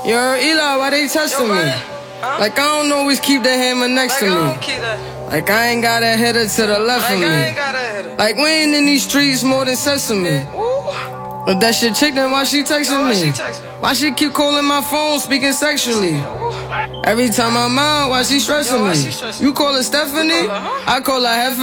Yo, Eli, why they testing me? Like, I don't always keep the hammer next to me. Like, I ain't got a header to the left of me. Like, we ain't in these streets more than sesame. But that shit chick, then why she texting me? Why she keep calling my phone, speaking sexually? Every time I'm out, why she stressing me? You call her Stephanie? I call her Heffany.